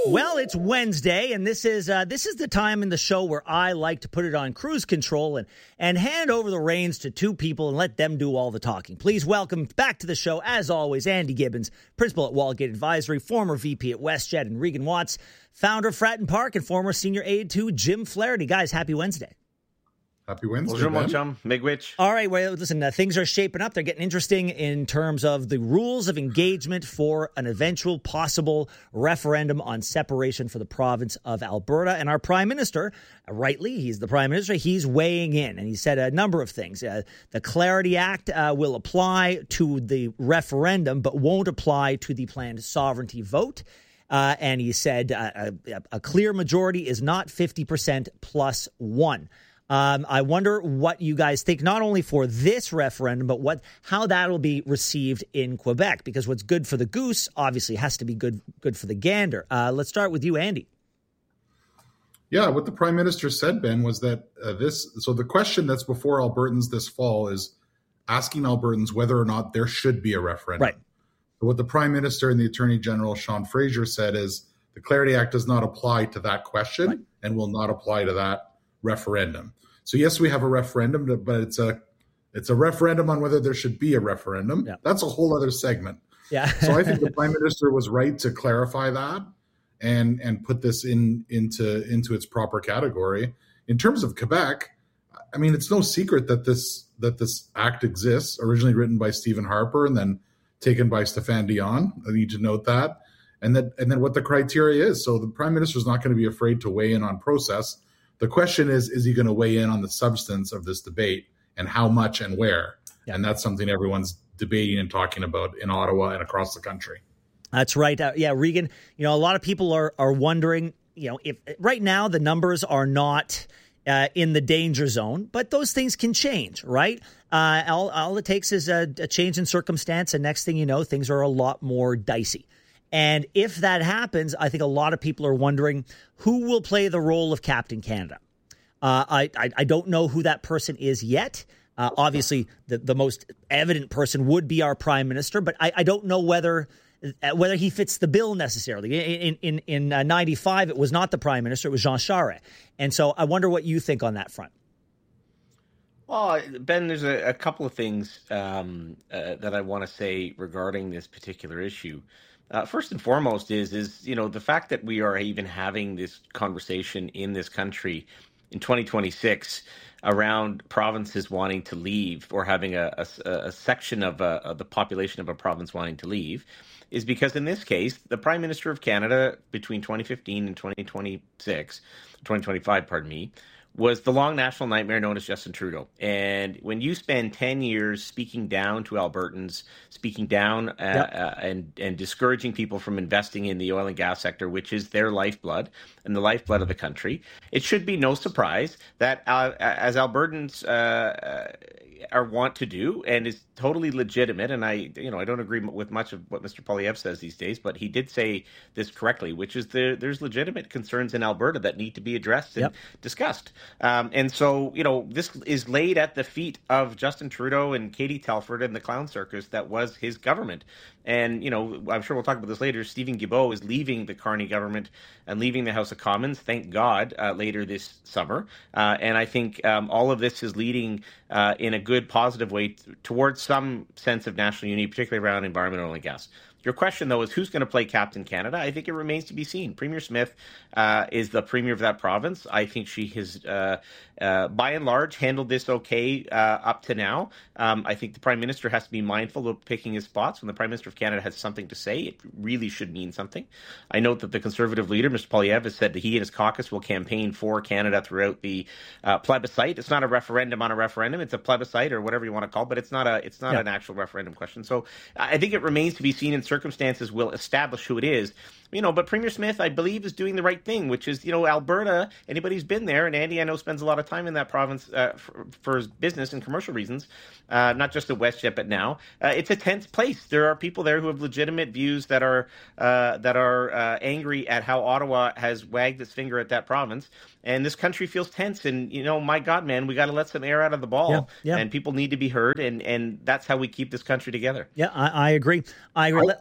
Well, it's Wednesday, and this is the time in the show where I like to put it on cruise control and hand over the reins to two people and let them do all the talking. Please welcome back to the show, as always, Andy Gibbons, principal at Wallgate Advisory, former VP at WestJet, and Regan Watts, founder of Fratton Park and former senior aide to Jim Flaherty. Guys, happy Wednesday. Happy Wednesday, Bonjour, mon Ben. chum. Miigwech. All right, well, listen, things are shaping up. They're getting interesting in terms of the rules of engagement for an eventual possible referendum on separation for the province of Alberta. And our prime minister, rightly, he's the prime minister, he's weighing in. And he said a number of things. The Clarity Act will apply to the referendum, but won't apply to the planned sovereignty vote. And he said a clear majority is not 50% plus one. I wonder what you guys think, not only for this referendum, but how that will be received in Quebec, because what's good for the goose obviously has to be good for the gander. Let's start with you, Andy. Yeah, what the Prime Minister said, Ben, was that so the question that's before Albertans this fall is asking Albertans whether or not there should be a referendum. Right. But what the Prime Minister and the Attorney General, Sean Fraser, said is the Clarity Act does not apply to that question and will not apply to that referendum. So yes, we have a referendum, but it's a referendum on whether there should be a referendum. Yeah. That's a whole other segment. Yeah. So I think the Prime Minister was right to clarify that and put this into its proper category. In terms of Quebec, I mean, it's no secret that this act exists, originally written by Stephen Harper and then taken by Stéphane Dion. I need to note that. And then what the criteria is. So the Prime Minister is not going to be afraid to weigh in on process. The question is he going to weigh in on the substance of this debate and how much and where? Yeah. And that's something everyone's debating and talking about in Ottawa and across the country. That's right. Regan, a lot of people are wondering, if right now the numbers are not in the danger zone, but those things can change, right? All it takes is a change in circumstance, and next thing you know, things are a lot more dicey. And if that happens, I think a lot of people are wondering who will play the role of Captain Canada. I don't know who that person is yet. Obviously, the most evident person would be our prime minister, but I don't know whether he fits the bill necessarily. In 95, it was not the prime minister; it was Jean Charest. And so, I wonder what you think on that front. Well, Ben, there's a couple of things that I want to say regarding this particular issue. First and foremost is the fact that we are even having this conversation in this country in 2026 around provinces wanting to leave or having a section of the population of a province wanting to leave is because in this case, the Prime Minister of Canada between 2015 and 2025, was the long national nightmare known as Justin Trudeau. And when you spend 10 years speaking down to Albertans, speaking down and discouraging people from investing in the oil and gas sector, which is their lifeblood and the lifeblood of the country, it should be no surprise that as Albertans are want to do and is totally legitimate, and I don't agree with much of what Mr. Poilievre says these days, but he did say this correctly, which is there's legitimate concerns in Alberta that need to be addressed and discussed. And so, this is laid at the feet of Justin Trudeau and Katie Telford and the clown circus that was his government. And, I'm sure we'll talk about this later. Stephen Guilbeault is leaving the Carney government and leaving the House of Commons, thank God, later this summer. And I think all of this is leading in a good, positive way towards some sense of national unity, particularly around environment, oil and gas. Your question, though, is who's going to play Captain Canada? I think it remains to be seen. Premier Smith is the premier of that province. I think she has, by and large, handled this okay up to now. I think the Prime Minister has to be mindful of picking his spots. When the Prime Minister of Canada has something to say, it really should mean something. I note that the Conservative leader, Mr. Poilievre, has said that he and his caucus will campaign for Canada throughout the plebiscite. It's not a referendum on a referendum. It's a plebiscite or whatever you want to call it, but it's not an actual referendum question. So I think it remains to be seen, and circumstances will establish who it is. But Premier Smith, I believe, is doing the right thing, which is, Alberta, anybody who's been there, and Andy, I know, spends a lot of time in that province for his business and commercial reasons, not just at WestJet, but now. It's a tense place. There are people there who have legitimate views that are angry at how Ottawa has wagged its finger at that province. And this country feels tense. And, my God, man, we got to let some air out of the ball. Yeah. And people need to be heard. And that's how we keep this country together. Yeah, I agree.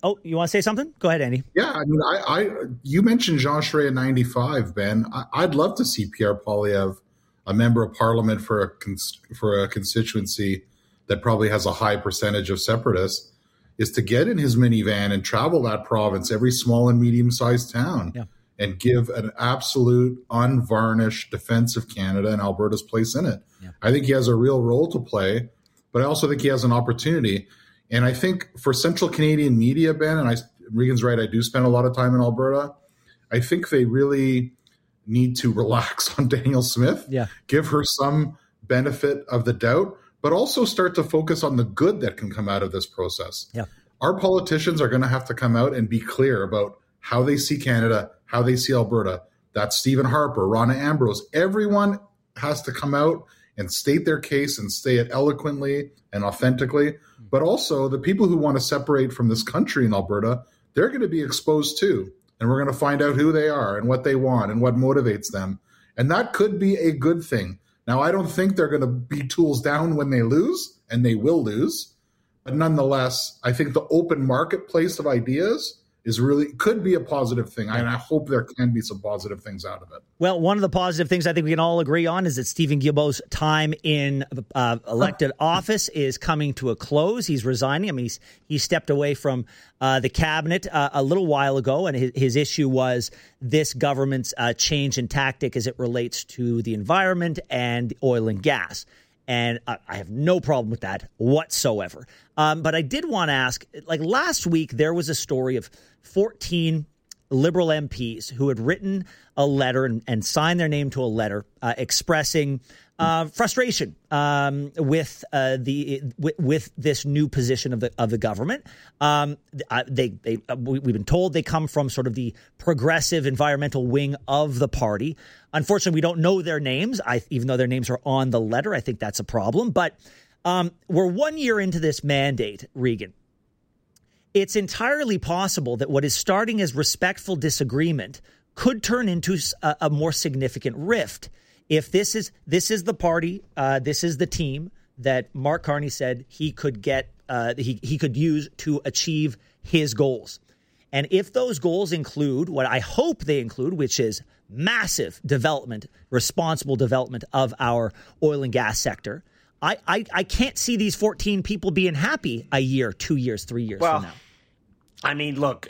Oh, you want to say something? Go ahead, Andy. Yeah, I mean, you mentioned Jean Charest in 95, Ben. I'd love to see Pierre Poilievre, a member of parliament for a constituency that probably has a high percentage of separatists, is to get in his minivan and travel that province, every small and medium-sized town, and give an absolute unvarnished defense of Canada and Alberta's place in it. Yeah. I think he has a real role to play, but I also think he has an opportunity. And I think for Central Canadian media, Ben, and Regan's right, I do spend a lot of time in Alberta, I think they really need to relax on Danielle Smith, give her some benefit of the doubt, but also start to focus on the good that can come out of this process. Yeah. Our politicians are going to have to come out and be clear about how they see Canada, how they see Alberta. That's Stephen Harper, Rona Ambrose. Everyone has to come out and state their case and say it eloquently and authentically. But also the people who want to separate from this country in Alberta, they're going to be exposed too. And we're going to find out who they are and what they want and what motivates them. And that could be a good thing. Now, I don't think they're going to be tools down when they lose, and they will lose. But nonetheless, I think the open marketplace of ideas could be a positive thing. And I hope there can be some positive things out of it. Well, one of the positive things I think we can all agree on is that Stephen Guilbeault's time in elected office is coming to a close. He's resigning. I mean, he stepped away from the cabinet a little while ago, and his issue was this government's change in tactic as it relates to the environment and oil and gas. And I have no problem with that whatsoever. But I did want to ask, like last week, there was a story of 14 Liberal MPs who had written a letter and signed their name to a letter expressing frustration with this new position of the government. We've been told they come from sort of the progressive environmental wing of the party. Unfortunately, we don't know their names, even though their names are on the letter. I think that's a problem. But we're 1 year into this mandate, Regan. It's entirely possible that what is starting as respectful disagreement could turn into a more significant rift. If this is the party, this is the team that Mark Carney said he could get, he could use to achieve his goals. And if those goals include what I hope they include, which is massive development, responsible development of our oil and gas sector, I can't see these 14 people being happy a year, 2 years, 3 years from now. I mean, look,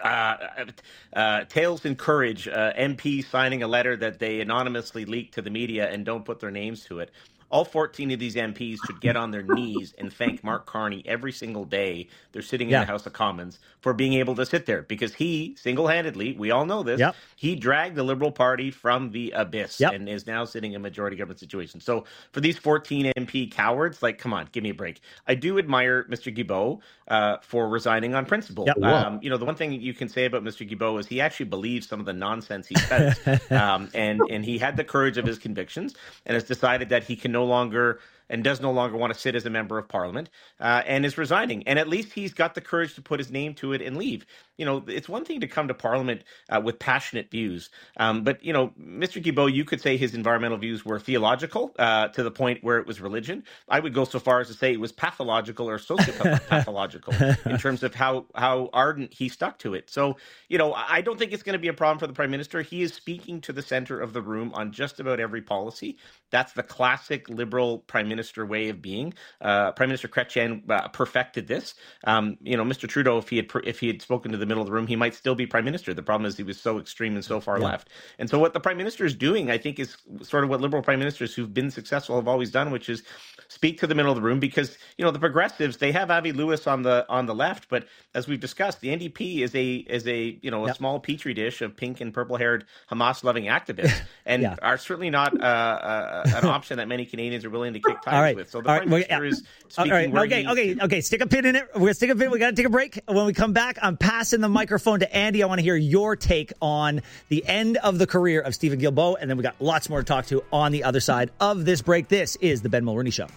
tales encourage MPs signing a letter that they anonymously leak to the media and don't put their names to it. All 14 of these MPs should get on their knees and thank Mark Carney every single day they're sitting in the House of Commons for being able to sit there, because he single-handedly, we all know this, he dragged the Liberal Party from the abyss and is now sitting in a majority government situation. So for these 14 MP cowards, like, come on, give me a break. I do admire Mr. Guilbeault for resigning on principle. The one thing you can say about Mr. Guilbeault is he actually believes some of the nonsense he says, and he had the courage of his convictions and has decided that he can does no longer want to sit as a member of parliament, and is resigning. And at least he's got the courage to put his name to it and leave. It's one thing to come to parliament with passionate views. But, Mr. Guilbeault, you could say his environmental views were theological to the point where it was religion. I would go so far as to say it was pathological or sociopathological in terms of how ardent he stuck to it. So, I don't think it's going to be a problem for the Prime Minister. He is speaking to the center of the room on just about every policy. That's the classic Liberal Prime Minister way of being. Prime Minister Chrétien perfected this. Mr. Trudeau, if he had spoken to the middle of the room, he might still be Prime Minister. The problem is he was so extreme and so far left. And so what the Prime Minister is doing, I think, is sort of what Liberal Prime Ministers who've been successful have always done, which is speak to the middle of the room, because, the Progressives, they have Avi Lewis on the left, but as we've discussed, the NDP is a small petri dish of pink and purple-haired Hamas-loving activists, and are certainly not an option that many Canadians are willing to kick ties with. So the Prime Minister is speaking. Okay. Stick a pin in it. We're going to stick a pin. We got to take a break. When we come back, I'm passing the microphone to Andy. I want to hear your take on the end of the career of Stephen Guilbeault, and then we got lots more to talk to on the other side of this break. This is the Ben Mulroney Show.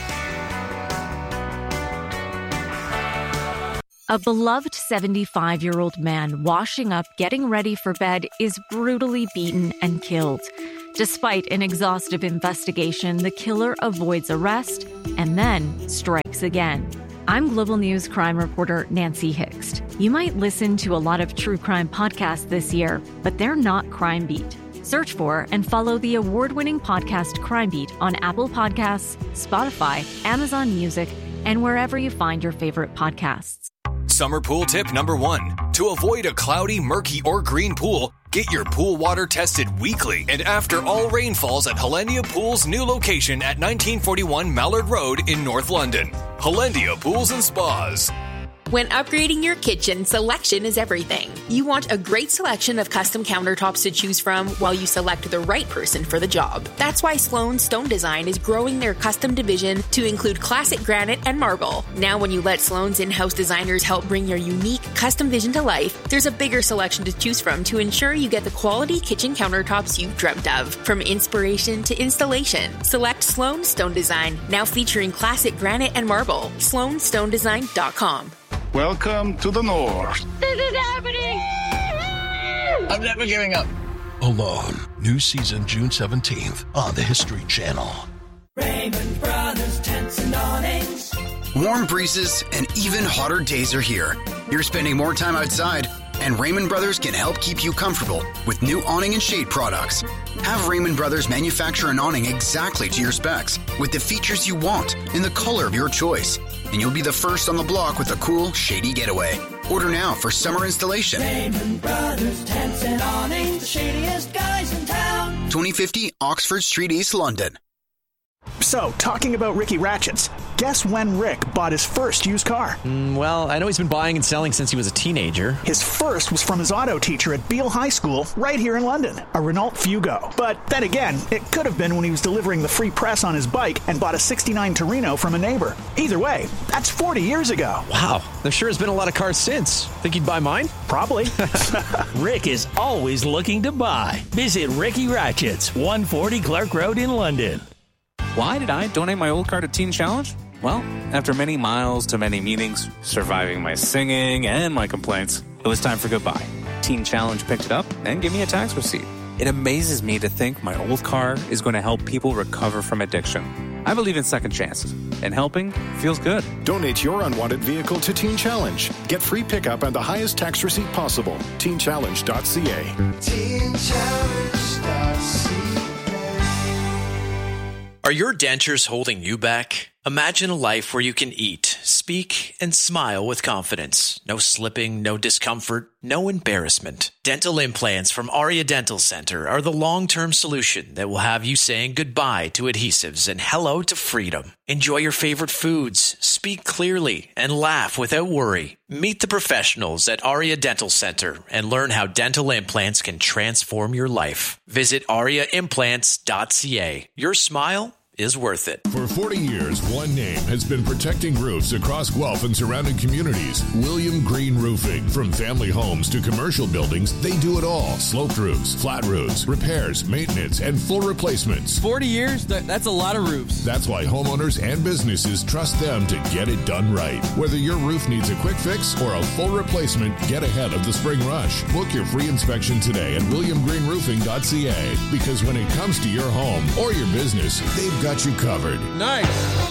A beloved 75-year-old man washing up, getting ready for bed, is brutally beaten and killed. Despite an exhaustive investigation, the killer avoids arrest and then strikes again. I'm Global News crime reporter Nancy Hixt. You might listen to a lot of true crime podcasts this year, but they're not Crime Beat. Search for and follow the award-winning podcast Crime Beat on Apple Podcasts, Spotify, Amazon Music, and wherever you find your favorite podcasts. Summer pool tip number 1. To avoid a cloudy, murky, or green pool, get your pool water tested weekly and after all rainfalls at Hollandia Pool's new location at 1941 Mallard Road in North London. Hollandia Pools and Spas. When upgrading your kitchen, selection is everything. You want a great selection of custom countertops to choose from while you select the right person for the job. That's why Sloan Stone Design is growing their custom division to include classic granite and marble. Now when you let Sloan's in-house designers help bring your unique custom vision to life, there's a bigger selection to choose from to ensure you get the quality kitchen countertops you've dreamt of. From inspiration to installation, select Sloan Stone Design, now featuring classic granite and marble. SloanStoneDesign.com. Welcome to the North. This is happening! I'm never giving up. Alone. New season June 17th on the History Channel. Raymond Brothers Tents and Awnings. Warm breezes and even hotter days are here. You're spending more time outside, and Raymond Brothers can help keep you comfortable with new awning and shade products. Have Raymond Brothers manufacture an awning exactly to your specs with the features you want in the color of your choice. And you'll be the first on the block with a cool, shady getaway. Order now for summer installation. Raymond Brothers Tents and Awnings, the shadiest guys in town. 2050 Oxford Street, East London. So, talking about Ricky Ratchets, guess when Rick bought his first used car? Well, I know he's been buying and selling since he was a teenager. His first was from his auto teacher at Beale High School, right here in London, a Renault Fugo. But then again, it could have been when he was delivering the free press on his bike and bought a '69 Torino from a neighbor. Either way, that's 40 years ago. Wow, there sure has been a lot of cars since. Think he'd buy mine? Probably. Rick is always looking to buy. Visit Ricky Ratchets, 140 Clark Road in London. Why did I donate my old car to Teen Challenge? Well, after many miles to many meetings, surviving my singing and my complaints, it was time for goodbye. Teen Challenge picked it up and gave me a tax receipt. It amazes me to think my old car is going to help people recover from addiction. I believe in second chances, and helping feels good. Donate your unwanted vehicle to Teen Challenge. Get free pickup and the highest tax receipt possible. TeenChallenge.ca. TeenChallenge.ca. Are your dentures holding you back? Imagine a life where you can eat, speak, and smile with confidence. No slipping, no discomfort, no embarrassment. Dental implants from Aria Dental Center are the long-term solution that will have you saying goodbye to adhesives and hello to freedom. Enjoy your favorite foods, speak clearly, and laugh without worry. Meet the professionals at Aria Dental Center and learn how dental implants can transform your life. Visit ariaimplants.ca. Your smile is worth it. For 40 years, one name has been protecting roofs across Guelph and surrounding communities. William Green Roofing. From family homes to commercial buildings, they do it all. Sloped roofs, flat roofs, repairs, maintenance, and full replacements. 40 years? That's a lot of roofs. That's why homeowners and businesses trust them to get it done right. Whether your roof needs a quick fix or a full replacement, get ahead of the spring rush. Book your free inspection today at williamgreenroofing.ca, because when it comes to your home or your business, they've got you covered. Nice.